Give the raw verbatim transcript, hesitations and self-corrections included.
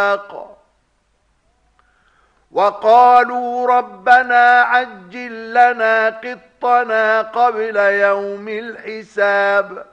وقالوا ربنا عجل لنا قطنا قبل يوم الحساب